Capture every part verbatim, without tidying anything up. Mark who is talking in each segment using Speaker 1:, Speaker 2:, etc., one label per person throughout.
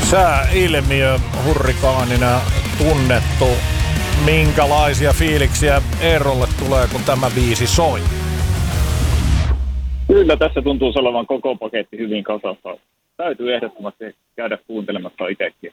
Speaker 1: Sääilmiö hurrikaanina tunnettu. Minkälaisia fiiliksiä Eerolle tulee, kun tämä biisi soi?
Speaker 2: Kyllä tässä tuntuu olevan koko paketti hyvin kasassa. Täytyy ehdottomasti käydä kuuntelemassa itsekin.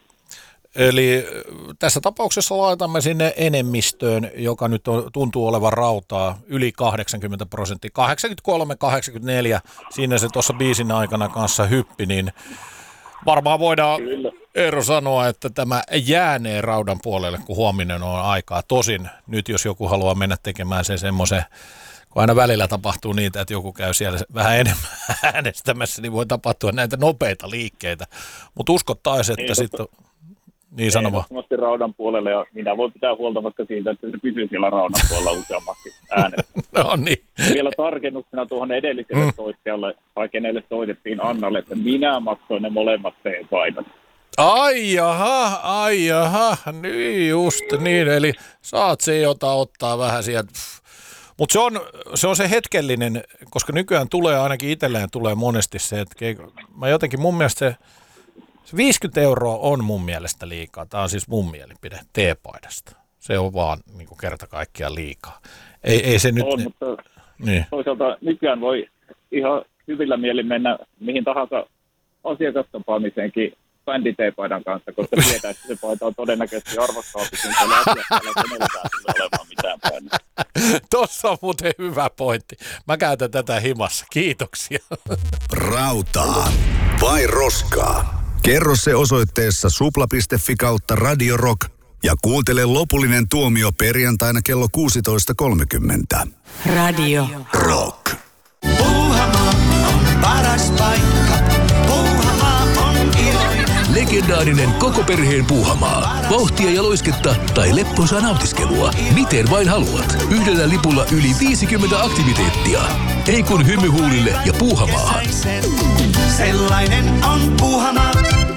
Speaker 1: Eli tässä tapauksessa laitamme sinne enemmistöön, joka nyt on, tuntuu olevan rautaa, yli kahdeksankymmentä prosenttia. kahdeksankymmentäkolme kahdeksankymmentäneljä, siinä se tuossa biisin aikana kanssa hyppi, niin varmaan voidaan Kyllä. Eero sanoa, että tämä jäänee raudan puolelle, kun huominen on aikaa. Tosin nyt jos joku haluaa mennä tekemään sen semmoisen, kun aina välillä tapahtuu niitä, että joku käy siellä vähän enemmän äänestämässä, niin voi tapahtua näitä nopeita liikkeitä. Mutta uskottaisiin, että sitten... Niin sanoma.
Speaker 2: Ehdottomasti raudan puolelle, ja minä voin pitää huolta vaikka siitä, että se pysyy siellä raudan puolella useammaksi äänestä.
Speaker 1: No niin.
Speaker 2: Vielä tarkennuksena tuohon edelliselle mm. soittajalle, tai kenelle soitettiin Annalle, että minä maksoin ne molemmat T-paidat.
Speaker 1: Ai jaha, ai jaha, niin just niin, eli saat se jota ottaa vähän sieltä. Mutta se on, se on se hetkellinen, koska nykyään tulee, ainakin itselleen tulee monesti se, että mä jotenkin mun mielestä se, se viisikymmentä euroa on mun mielestä liikaa. Tämä on siis mun mielipide T-paidasta. Se on vaan niin kuin kerta kaikkiaan liikaa. Ei, ei se nyt...
Speaker 2: On, mutta
Speaker 1: niin.
Speaker 2: Toisaalta nykyään voi ihan hyvillä mielin mennä mihin tahansa asiakastapaamiseenkin bändi T-paidan kanssa, koska tietää, että se paita on todennäköisesti arvostaa, kun siellä asiakkaalla kenelläkään tulee olemaan mitään painoa.
Speaker 1: Tossa on muuten hyvä pointti. Mä käytän tätä himassa. Kiitoksia.
Speaker 3: Rautaa vai roskaa? Kerro se osoitteessa supla piste fi kautta Radio Rock ja kuuntele lopullinen tuomio perjantaina kello kuusitoista kolmekymmentä.
Speaker 4: Radio
Speaker 3: Rock.
Speaker 5: Puuhamaa on paras paikka. Puuhamaa on iloinen.
Speaker 6: Legendaarinen koko perheen Puuhamaa. Vauhtia ja loisketta tai lepposaa nautiskelua. Miten vain haluat. Yhdellä lipulla yli viisikymmentä aktiviteettia. Ei kun hymyhuulille ja Puuhamaahan.
Speaker 5: Sellainen on Puuhamaa.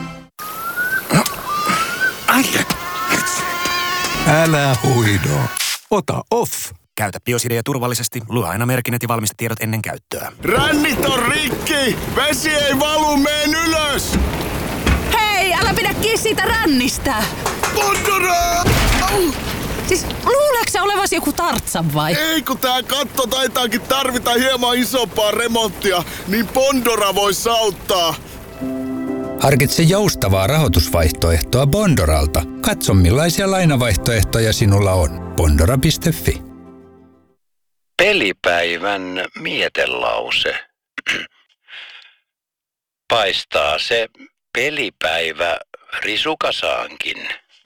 Speaker 7: Älä huido. Ota off.
Speaker 8: Käytä Biosidea turvallisesti. Lue aina merkinnät ja valmistetiedot ennen käyttöä.
Speaker 9: Rännit on rikki! Vesi ei valu, meen ylös!
Speaker 4: Hei, älä pidä kiinni siitä rännistä!
Speaker 9: Pondora!
Speaker 4: Siis luuleeko sä olevasi joku Tartsan vai?
Speaker 9: Ei, kun tää katto taitaakin tarvita hieman isompaa remonttia, niin Pondora vois auttaa.
Speaker 7: Harkitse joustavaa rahoitusvaihtoehtoa Bondoralta. Katso millaisia lainavaihtoehtoja sinulla on. Bondora piste fi.
Speaker 10: Pelipäivän mietelause. Paistaa se pelipäivä risukasaankin.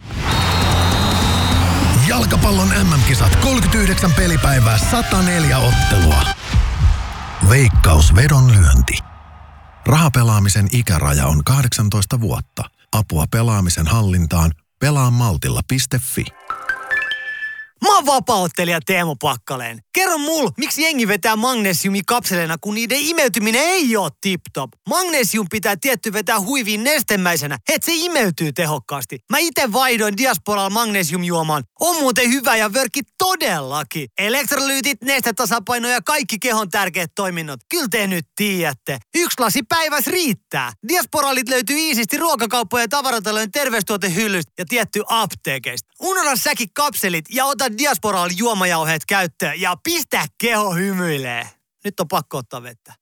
Speaker 3: Jalkapallon M M-kisat kolmekymmentäyhdeksän pelipäivää, sata neljä ottelua. Veikkaus vedonlyönti. Rahapelaamisen ikäraja on kahdeksantoista vuotta. Apua pelaamisen hallintaan pelaa maltilla piste fi.
Speaker 11: Mä oon vapaa-ottelija Teemu Pakkaleen. Kerro mul, miksi jengi vetää magnesiumikapseleina, kun niiden imeytyminen ei oo tip-top. Magnesium pitää tietty vetää huiviin nestemäisenä, et se imeytyy tehokkaasti. Mä ite vaihdoin Diasporalla magnesiumjuomaan. On muuten hyvä ja vörkki todellakin. Elektrolyytit, nestetasapaino ja kaikki kehon tärkeät toiminnot. Kyllä te nyt tiedätte. Yksi lasi päiväs riittää. Diasporalit löytyy iisisti ruokakauppojen ja tavaratalojen terveystuotehyllystä ja tietty apteekeista. Unohda säkin kapselit ja ota Diasporalla juomajauheet käyttöön ja pistä keho hymyilee. Nyt on pakko ottaa vettä.